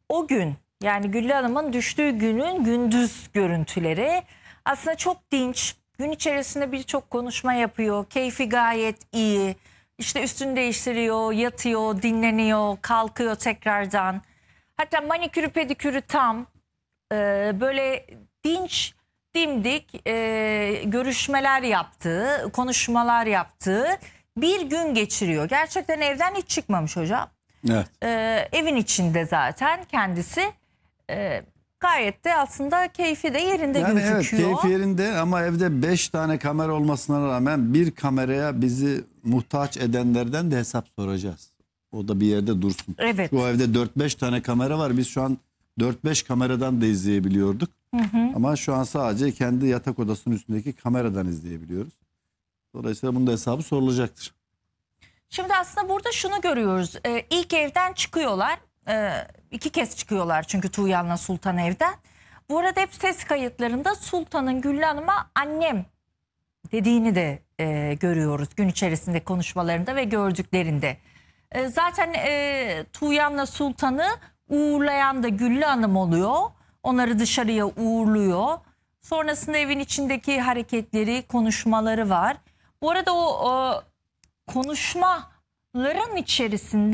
o gün, yani Güllü Hanım'ın düştüğü günün gündüz görüntüleri aslında çok dinç. Gün içerisinde birçok konuşma yapıyor. Keyfi gayet iyi. İşte üstünü değiştiriyor, yatıyor, dinleniyor, kalkıyor tekrardan. Hatta manikürü pedikürü tam. Böyle dinç, dimdik görüşmeler yaptığı, konuşmalar yaptığı bir gün geçiriyor. Gerçekten evden hiç çıkmamış hocam. Evet. Evin içinde zaten kendisi. Gayet de aslında keyfi de yerinde Yani evet, gözüküyor. keyfi yerinde ama evde 5 tane kamera olmasına rağmen bir kameraya bizi muhtaç edenlerden de hesap soracağız. O da bir yerde dursun. Evet. Şu evde 4-5 tane kamera var. Biz şu an 4-5 kameradan da izleyebiliyorduk. Ama şu an sadece kendi yatak odasının üstündeki kameradan izleyebiliyoruz. Dolayısıyla bunun da hesabı sorulacaktır. Şimdi aslında burada şunu görüyoruz. İlk evden çıkıyorlar. 2 kez çıkıyorlar çünkü Tuğyan'la Sultan evden. Bu arada hep ses kayıtlarında Sultan'ın Güllü Hanım'a annem dediğini de görüyoruz gün içerisinde konuşmalarında ve gördüklerinde. Zaten Tuğyan'la Sultan'ı uğurlayan da Güllü Hanım oluyor. Onları dışarıya uğurluyor. Sonrasında evin içindeki hareketleri, konuşmaları var. Bu arada o konuşmaların içerisinde